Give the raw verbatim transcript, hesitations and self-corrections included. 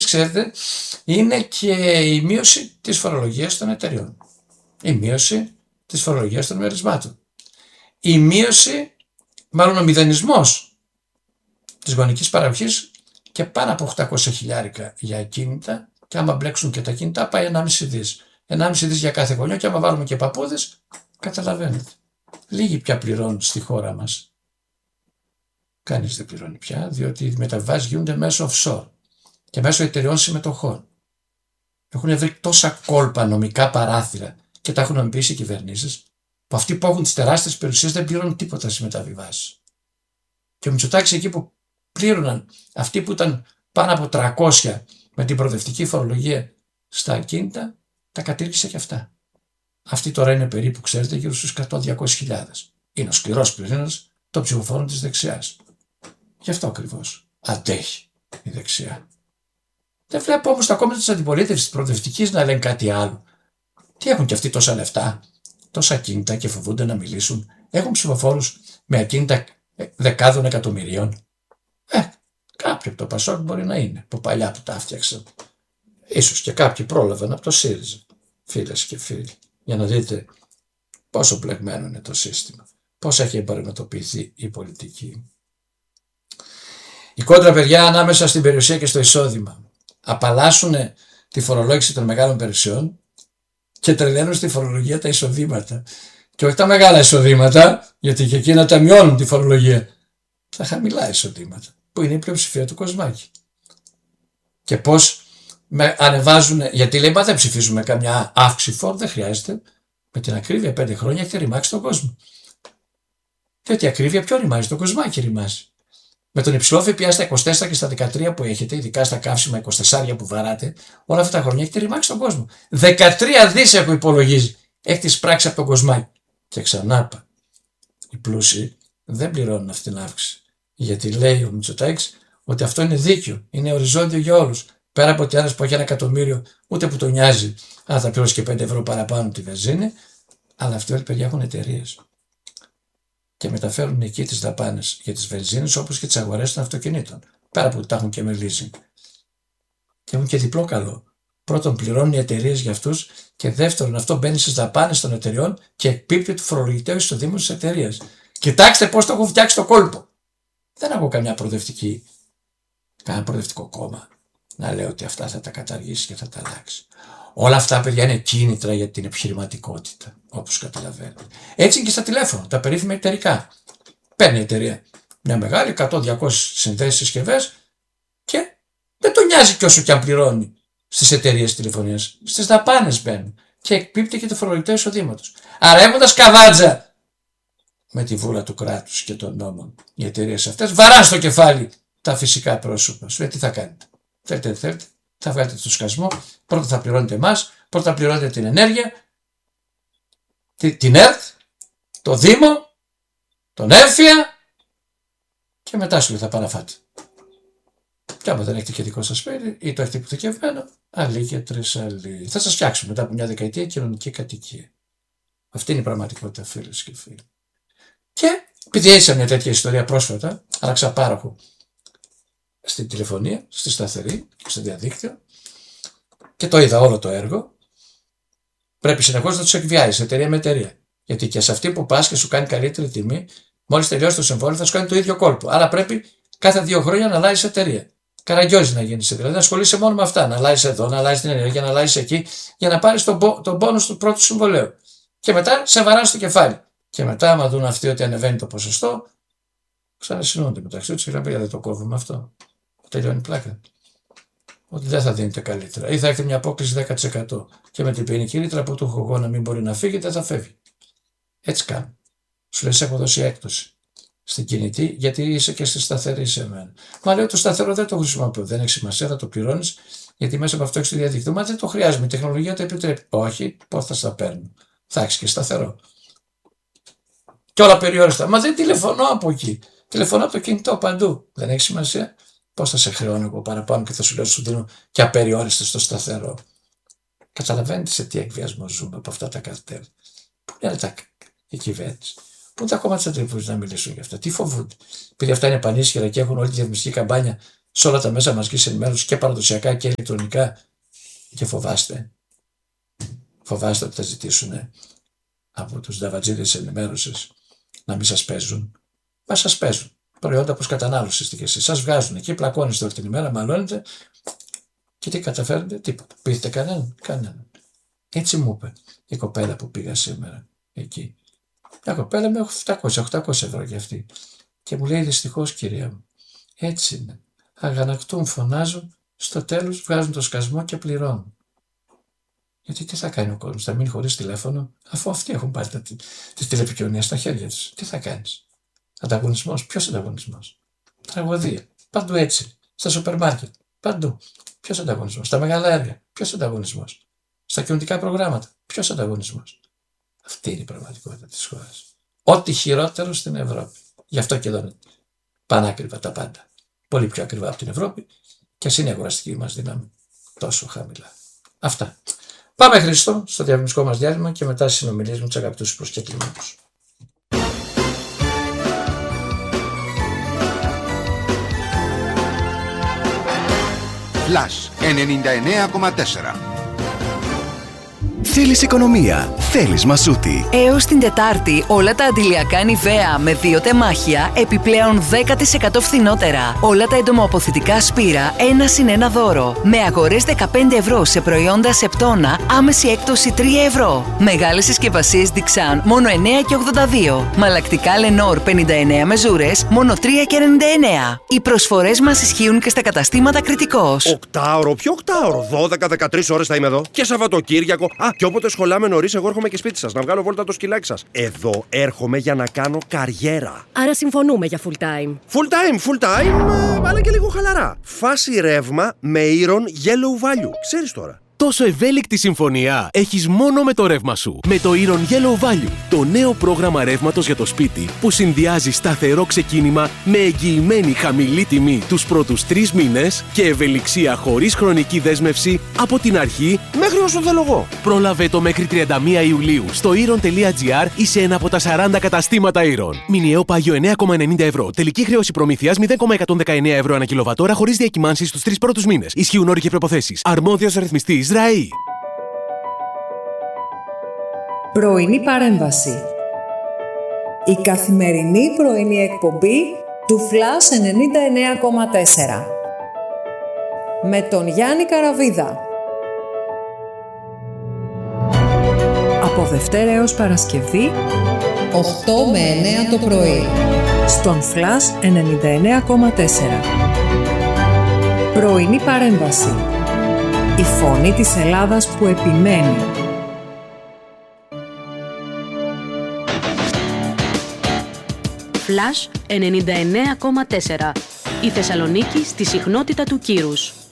ξέρετε, είναι και η μείωση της φορολογίας των εταιριών. Η μείωση της φορολογίας των μερισμάτων. Η μείωση, μάλλον ο μηδενισμός της γονικής παραγωγής και πάνω από οκτακόσια χιλιάρικα για ακίνητα, και άμα μπλέξουν και τα κινητά πάει ενάμιση δις. ενάμιση δις για κάθε γονιό, και άμα βάλουμε και παππούδες, καταλαβαίνετε. Λίγοι πια πληρώνουν στη χώρα μας. Κανείς δεν πληρώνει πια, διότι οι μεταβάσεις γίνονται μέσω offshore και μέσω εταιρεών συμμετοχών. Έχουν βρει τόσα κόλπα, νομικά παράθυρα και τα έχουν νομιμοποιήσει οι κυβερνήσεις, που αυτοί που έχουν τις τεράστιες περιουσίες δεν πληρώνουν τίποτα στις μεταβιβάσεις. Και ο Μητσοτάκης εκεί που πλήρωναν αυτοί που ήταν πάνω από τριακόσια με την προοδευτική φορολογία στα ακίνητα, τα κατήργησε και αυτά. Αυτοί τώρα είναι περίπου, ξέρετε, γύρω στους εκατό με διακόσιες χιλιάδες. Είναι ο σκληρός πυρήνας των ψηφοφόρων της δεξιάς. Γι' αυτό ακριβώς αντέχει η δεξιά. Δεν βλέπω όμως τα κόμματα της αντιπολίτευσης της προοδευτικής να λένε κάτι άλλο. Τι έχουν κι αυτοί τόσα λεφτά, τόσα ακίνητα και φοβούνται να μιλήσουν? Έχουν ψηφοφόρους με ακίνητα δεκάδων εκατομμυρίων. Ε, κάποιοι από το Πασόκ μπορεί να είναι, από παλιά που τα έφτιαξαν. Ίσως και κάποιοι πρόλαβαν από το ΣΥΡΙΖΑ, φίλες και φίλοι, για να δείτε πόσο μπλεγμένο είναι το σύστημα, πώς έχει εμπορευματοποιηθεί η πολιτική. Η κόντρα, παιδιά, ανάμεσα στην περιουσία και στο εισόδημα. Απαλλάσσουν τη φορολόγηση των μεγάλων περιουσιών και τρελαίνουν στη φορολογία τα εισοδήματα. Και όχι τα μεγάλα εισοδήματα, γιατί και εκείνα τα μειώνουν τη φορολογία. Τα χαμηλά εισοδήματα, που είναι η πλειοψηφία του Κοσμάκη. Και πώς με ανεβάζουν, γιατί λέει, μα δεν ψηφίζουμε καμιά αύξηση φόρου, δεν χρειάζεται. Με την ακρίβεια πέντε χρόνια έχετε ρημάξει τον κόσμο. Διότι η ακρίβεια ποιο ρημάζει? Το Κοσμάκη ρημάζει. Με τον υψηλό ΦΠΑ στα είκοσι τέσσερα και στα δεκατρία που έχετε, ειδικά στα καύσιμα είκοσι τέσσερα που βαράτε, όλα αυτά τα χρόνια έχετε ρημάξει τον κόσμο. δεκατρία δις έχω υπολογίζει. Έχετε εισπράξει από τον Κοσμάκη. Και ξανά είπα, οι πλούσιοι δεν πληρώνουν αυτή την αύξηση. Γιατί λέει ο Μητσοτάκης ότι αυτό είναι δίκαιο, είναι οριζόντιο για όλους. Πέρα από ότι ένας που έχει ένα εκατομμύριο, ούτε που τον νοιάζει, αν θα πληρώσει και πέντε ευρώ παραπάνω τη βενζίνη, αλλά αυτοί όλοι παιδιά έχουν εταιρείες. Και μεταφέρουν εκεί τις δαπάνες για τις βενζίνες όπως και τις αγορές των αυτοκινήτων. Πέρα από ότι τα έχουν και με leasing. Και έχουν και διπλό καλό. Πρώτον, πληρώνουν οι εταιρείες για αυτούς, και δεύτερον, αυτό μπαίνει στις δαπάνες των εταιρεών και εκπίπτει του φορολογητέου εισοδήμου της εταιρείας. Κοιτάξτε πώς το έχουν φτιάξει το κόλπο. Δεν έχω καμιά προοδευτική, κανένα προοδευτικό κόμμα να λέω ότι αυτά θα τα καταργήσει και θα τα αλλάξει. Όλα αυτά, παιδιά, είναι κίνητρα για την επιχειρηματικότητα, όπως καταλαβαίνετε. Έτσι και στα τηλέφωνα, τα περίφημα εταιρικά. Παίρνει η εταιρεία μια μεγάλη, εκατό με διακόσιες συνδέσεις συσκευές και δεν τον νοιάζει κι όσο κι αν πληρώνει στις εταιρείες τηλεφωνίας. Στις δαπάνες μπαίνουν και εκπίπτει και το φορολογητέο εισοδήματος. Άρα, έχοντας καβάτζα με τη βούλα του κράτους και των νόμων, οι εταιρείες αυτές βαράνε στο κεφάλι τα φυσικά πρόσωπα. Σου λέει τι θα κάνετε? Θέλετε, θέλετε. Θα βγάλετε το σκασμό, πρώτα θα πληρώνετε εμάς, πρώτα θα πληρώνετε την ενέργεια, την ΕΡΤ, το Δήμο, τον έμφυα και μετά σου λέει θα παραφάτε. Και άμα δεν έχετε και δικό σας σπίτι ή το έχετε υποθηκευμένο, άλλοι και τρεις άλλοι. Θα σας φτιάξουμε μετά από μια δεκαετία κοινωνική κατοικία. Αυτή είναι η πραγματικότητα, φίλες και φίλοι. Και επειδή έζησα μια τέτοια ιστορία πρόσφατα, άλλαξα πάροχο στην τηλεφωνία, στη σταθερή και στο διαδίκτυο και το είδα όλο το έργο. Πρέπει συνεχώς να τους εκβιάζεις εταιρεία με εταιρεία. Γιατί και σε αυτή που πας και σου κάνει καλύτερη τιμή, μόλις τελειώσει το συμβόλαιο θα σου κάνει το ίδιο κόλπο. Άρα πρέπει κάθε δύο χρόνια να αλλάζεις εταιρεία. Καραγκιόζη να γίνεις, δηλαδή να ασχολείσαι μόνο με αυτά. Να αλλάζεις εδώ, να αλλάζεις την ενέργεια, να αλλάζεις εκεί, για να πάρεις τον, τον πόνους του πρώτου συμβολέου. Και μετά σε βαράνε στο κεφάλι. Και μετά, άμα δουν αυτοί ότι ανεβαίνει το ποσοστό, ξανασυνούνται μεταξύ τους και λένε δεν το κόβουμε αυτό. Τελειώνει η πλάκα. Ότι δεν θα δίνετε καλύτερα. Ή θα έχετε μια απόκληση δέκα τοις εκατό. Και με την ποινική ρήτρα που του έχω εγώ να μην μπορεί να φύγει, δεν θα φεύγει. Έτσι κάνω. Σου λέει: σε έχω δώσει έκπτωση στην κινητή, γιατί είσαι και στη σταθερή σε μένα. Μα λέω: το σταθερό δεν το χρησιμοποιώ. Δεν έχει σημασία, θα το πληρώνει, γιατί μέσα από αυτό έχει το διαδίκτυο. Μα δεν το χρειάζομαι. Η τεχνολογία το επιτρέπει. Όχι, πώς θα στα παίρνω. Θα έχει και σταθερό. Και όλα περιόριστα. Μα δεν τηλεφωνώ από εκεί. Τηλεφωνώ από το κινητό παντού. Δεν έχει σημασία. Πώς θα σε χρεώνω εγώ παραπάνω και θα σου λέω: σου δίνω και απεριόριστα στο σταθερό. Καταλαβαίνετε σε τι εκβιασμό ζούμε από αυτά τα καρτέλ. Πού είναι τα η κυβέρνηση? Πού είναι τα κόμματα τη αντιπολίτευση να μιλήσουν για αυτά? Τι φοβούνται? Επειδή αυτά είναι πανίσχυρα και έχουν όλη τη διαφημιστική καμπάνια σε όλα τα μέσα μαζικής ενημέρωσης και παραδοσιακά και ηλεκτρονικά και φοβάστε. Φοβάστε ότι θα ζητήσουν από τους νταβατζίδες της ενημέρωσης να μην σας παίζουν. Μα σας παίζουν. Προϊόντα προς κατανάλωση στη θέση. Σας βγάζουν εκεί, πλακώνεστε όλη την ημέρα, μαλώνετε και τι καταφέρετε, τίποτα. Πείθετε κανέναν, κανέναν. Έτσι μου είπε η κοπέλα που πήγα σήμερα εκεί. Μια κοπέλα με επτακόσια οχτακόσια ευρώ για αυτή. Και μου λέει, δυστυχώς κυρία μου, έτσι είναι. Αγανακτούν, φωνάζουν, στο τέλος βγάζουν το σκασμό και πληρώνουν. Γιατί τι θα κάνει ο κόσμος, θα μείνει χωρίς τηλέφωνο, αφού αυτοί έχουν πάρει τις τηλεπικοινωνίες στα χέρια τους. Τι θα κάνεις? Ανταγωνισμός, ποιος ανταγωνισμός? Τραγωδία. Παντού έτσι. Στα σούπερ μάρκετ. Παντού. Ποιος ανταγωνισμός? Στα μεγάλα έργα. Ποιος ανταγωνισμός? Στα κοινωνικά προγράμματα. Ποιος ανταγωνισμός? Αυτή είναι η πραγματικότητα της χώρας. Ό,τι χειρότερο στην Ευρώπη. Γι' αυτό και εδώ είναι πανάκριβα τα πάντα. Πολύ πιο ακριβά από την Ευρώπη και ας είναι η αγοραστική μας δύναμη τόσο χαμηλά. Αυτά. Πάμε, Χριστό, στο διαφημιστικό μας διάλειμμα και μετά στις συνομιλίες με τους αγαπητούς προσκεκλημένους. Flash ενενήντα εννέα κόμμα τέσσερα. Θέλεις οικονομία, θέλεις μασούτη. Έως την Τετάρτη όλα τα αντιλιακά Νιβαία με δύο τεμάχια επιπλέον δέκα τοις εκατό φθηνότερα. Όλα τα εντομοαποθητικά Σπύρα ένα συν ένα δώρο. Με αγορές δεκαπέντε ευρώ σε προϊόντα Σεπτόνα άμεση έκπτωση τρία ευρώ. Μεγάλες συσκευασίες Dixan μόνο εννέα και ογδόντα δύο. Μαλακτικά Lenor πενήντα εννέα μεζούρες μόνο τρία και ενενήντα εννέα. Οι προσφορές μας ισχύουν και στα καταστήματα Κρητικός. Οκτάωρο, ποιο οκτάωρο? δώδεκα με δεκατρείς ώρες θα είμαι εδώ. Και Σαββατοκύριακο. Α, και όποτε σχολάμε νωρίς, εγώ έρχομαι και σπίτι σας να βγάλω βόλτα το σκυλάκι σας. Εδώ έρχομαι για να κάνω καριέρα. Άρα συμφωνούμε για full time. Full time, full time, αλλά και λίγο χαλαρά. Φάση ρεύμα με Iron Yellow Value. Ξέρεις τώρα. Τόσο ευέλικτη συμφωνία έχεις μόνο με το ρεύμα σου. Με το Iron Yellow Value, το νέο πρόγραμμα ρεύματος για το σπίτι που συνδυάζει σταθερό ξεκίνημα με εγγυημένη χαμηλή τιμή τους πρώτους τρεις μήνες και ευελιξία χωρίς χρονική δέσμευση από την αρχή μέχρι όσο θέλω εγώ. Πρόλαβε το μέχρι τριάντα μία Ιουλίου στο iron τελεία gr ή σε ένα από τα σαράντα καταστήματα Iron. Μηνιαίο πάγιο εννέα κόμμα ενενήντα ευρώ. Τελική χρέωση προμήθειας μηδέν κόμμα εκατόν δεκαεννέα ευρώ ανά κιλοβατόρα χωρίς διακυμάνσεις στους τρεις πρώτους μήνες. Ισχύουν όροι και προϋποθέσεις. Αρμόδιος ρυθμιστής ΡΑΗ. Πρωινή παρέμβαση. Η καθημερινή πρωινή εκπομπή του Flash ενενήντα εννέα κόμμα τέσσερα. Με τον Γιάννη Καραβίδα. Από Δευτέρα έως Παρασκευή, οκτώ με εννέα το πρωί. Στον Flash ενενήντα εννέα κόμμα τέσσερα. Πρωινή παρέμβαση. Η φωνή της Ελλάδας που επιμένει. Flash ενενήντα εννέα κόμμα τέσσερα. Η Θεσσαλονίκη στη συχνότητα του κύρους.